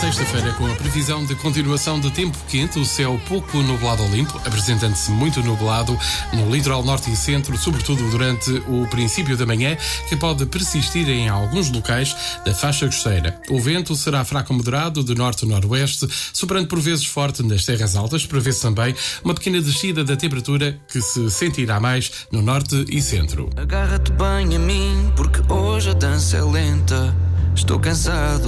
sexta-feira com a previsão de continuação de tempo quente, o céu pouco nublado ou limpo, apresentando-se muito nublado no litoral norte e centro, sobretudo durante o princípio da manhã, que pode persistir em alguns locais da faixa costeira. O vento será fraco a moderado de norte-noroeste, soprando por vezes forte nas terras altas, prevê-se também uma pequena descida da temperatura que se sentirá mais no norte e centro. Agarra-te bem a mim, porque hoje a dança é lenta. Estou cansado.